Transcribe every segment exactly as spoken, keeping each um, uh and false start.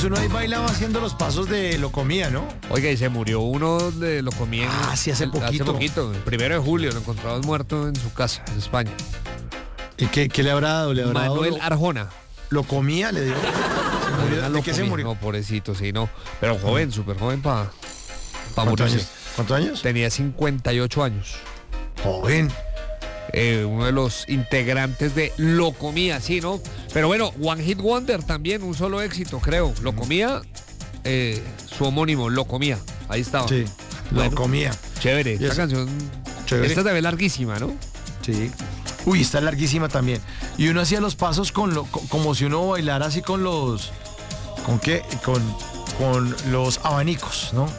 Uno ahí bailaba haciendo los pasos de Lo Comía, ¿no? Oiga, y se murió uno de Lo Comía. en- Ah, sí, hace el- poquito. Hace poquito, el primero de julio, lo encontraron muerto en su casa, en España. ¿Y qué, qué le habrá dado? ¿Le habrá Manuel dado? Arjona. ¿Lo comía? ¿Le dio? ¿Se murió? Una ¿De qué se locomía. murió? No, pobrecito, sí, no. Pero joven, súper joven para pa ¿Cuántos morirse. años? ¿Cuántos años? Tenía cincuenta y ocho años. Joven. Eh, uno de los integrantes de Lo Comía, sí, ¿no? Pero bueno, One Hit Wonder también, un solo éxito, creo. Lo Comía, eh, su homónimo, Lo Comía. Ahí estaba. Sí, Lo Bueno. Comía. Chévere, ¿Y esta eso? canción. Chévere. Esta también es larguísima, ¿no? Sí. Uy, está larguísima también. Y uno hacía los pasos con lo, co- como si uno bailara así con los... ¿Con qué? Con, con los abanicos, ¿no?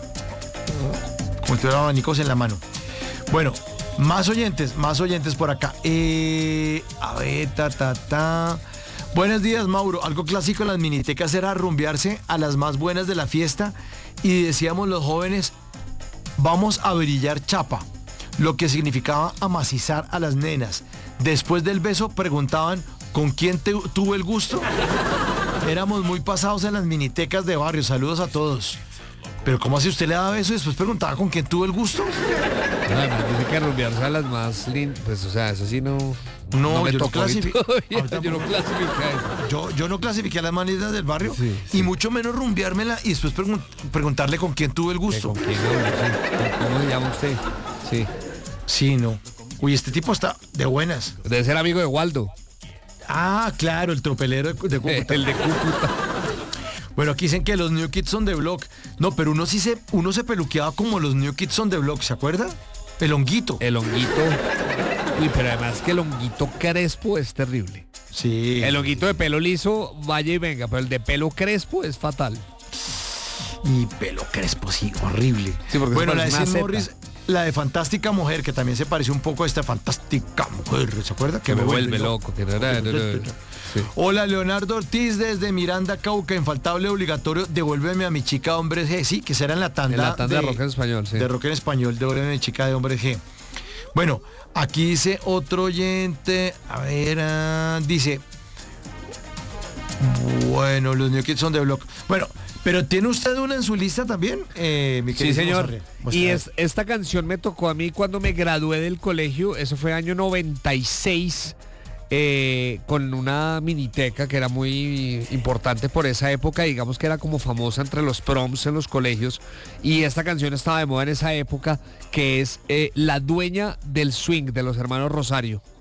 Con los abanicos en la mano. Bueno, más oyentes, más oyentes por acá. Eh, a ver, ta, ta, ta. Buenos días, Mauro. Algo clásico en las minitecas era rumbearse a las más buenas de la fiesta y decíamos los jóvenes, vamos a brillar chapa, lo que significaba amacizar a las nenas. Después del beso preguntaban, ¿con quién te, tuvo el gusto? Éramos muy pasados en las minitecas de barrio. Saludos a todos. Pero ¿cómo así usted le daba beso y después preguntaba con quién tuvo el gusto? Además, dice que rumbearse a las más lindas. Pues, o sea, eso sí no. No, me yo no tocó a mí clasifico. todavía, Ahorita Yo no clasifico eso. Yo, yo no clasifiqué a las manitas del barrio Sí, y sí. mucho menos rumbeármela y después pregun- preguntarle con quién tuve el ¿Que gusto. ¿Con quién habla? Sí. ¿Cómo se llama usted? Sí. Sí, no. Uy, este tipo está de buenas. Debe ser amigo de Waldo. Ah, claro, el tropelero de, de Cúcuta. El de Cúcuta. Bueno, aquí dicen que los New Kids on the Block. No, pero uno sí se, uno se peluqueaba como los New Kids on the Block, ¿se acuerda? El honguito. El honguito. Uy, pero además que el honguito crespo es terrible. Sí. El honguito de pelo liso, vaya y venga, pero el de pelo crespo es fatal. Y pelo crespo, sí, horrible. Sí, porque bueno, se la de parece una Sid seta. Morris, la de Fantástica Mujer, que también se pareció un poco a esta Fantástica Mujer, ¿se acuerda? Que me vuelve loco. Que no era- no, no, no. Sí. Hola, Leonardo Ortiz desde Miranda, Cauca. Infaltable, obligatorio, devuélveme a mi chica Hombres G. Sí, que será en la tanda, En la tanda de rock en español, sí. De rock en español, devuélveme a mi chica de Hombres G. Bueno, aquí dice otro oyente, a ver, ah, dice, bueno, los New Kids son de Block. Bueno, pero ¿tiene usted una en su lista también? Eh, mi Sí, querido señor. Sarre? Y Muestra. es, esta canción me tocó a mí cuando me gradué del colegio. Eso fue año noventa y seis. eh, con una miniteca que era muy importante por esa época. Digamos que era como famosa entre los proms en los colegios. Y esta canción estaba de moda en esa época, que es eh, La Dueña del Swing, de los hermanos Rosario.